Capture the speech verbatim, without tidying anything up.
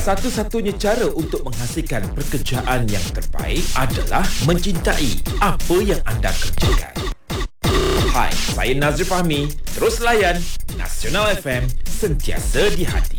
satu-satunya cara untuk menghasilkan pekerjaan yang terbaik adalah mencintai apa yang anda kerjakan. Hai, saya Nazri Fahmi. Terus layan Nasional F M, sentiasa di hati.